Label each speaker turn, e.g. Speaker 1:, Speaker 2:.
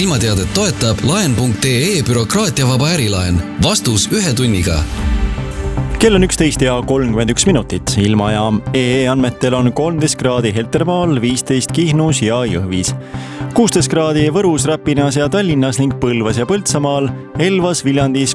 Speaker 1: ilmateadet toetab laen.ee bürokraatiavaba ärilaen. Vastus 1 tunniga.
Speaker 2: Kell on 11:31. Ilma ja EE andmetel on 13 kraadi Heltermaal, 15 Kihnus ja Jõhvis. 16 kraadi Võrus, Rapinas ja Tallinnas ning Põlvas ja Põltsamaal, Elvas, Viljandis